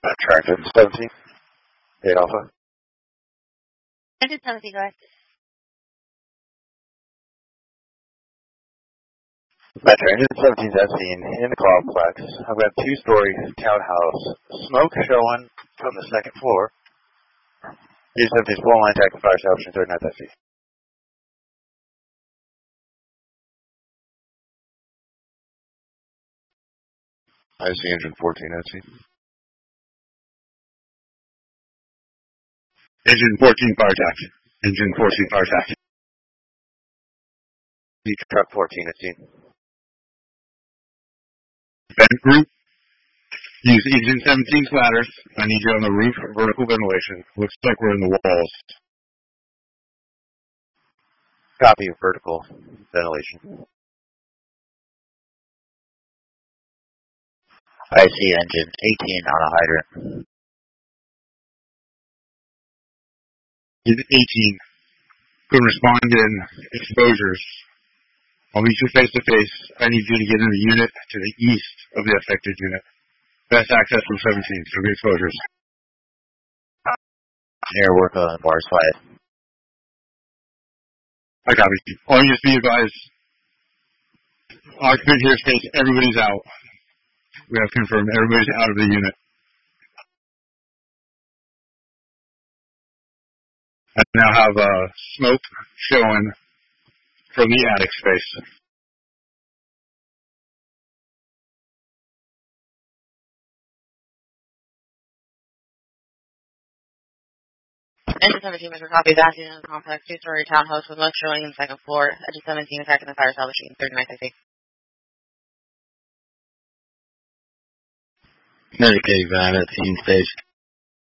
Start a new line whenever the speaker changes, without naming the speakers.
Charge 17. 8 Alpha.
Engine 17, go ahead.
Metro Engine 17 is as seen in the complex. I've got a 2-story townhouse. Smoke showing from the second floor. Engine 17 is full line attack and fire option 39 SC.
I see engine 14 SC.
Engine 14 fire attack. Engine 14 fire attack.
Truck 14 is seen.
Vent group. Use engine 17's ladders. I need you on the roof for vertical ventilation. Looks like we're in the walls.
Copy vertical ventilation.
I see engine 18 on a hydrant.
Engine 18. Can respond in exposures. I'll meet you face to face. I need you to get in the unit to the east of the affected unit. Best access from 17. So be exposures.
Air work on Mars 5.
I copy. All you just be advised. Occupant here space. Everybody's out. We have confirmed everybody's out of the unit. I now have smoke showing from the attic space.
Engine 17, Mr. Copy, Bastion in the complex, 2-story townhouse with smoke showing in the second floor. Engine 17 attacking the fire salvage machine, 39 SC.
Medicaid van at scene stage.